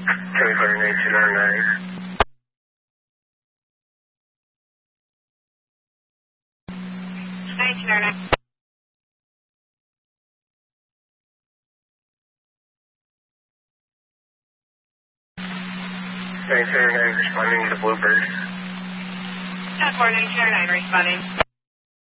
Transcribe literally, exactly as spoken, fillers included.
twenty-four nineteen oh nine. nineteen oh nine. nineteen oh nine responding to Bluebird. ten four nineteen oh nine responding.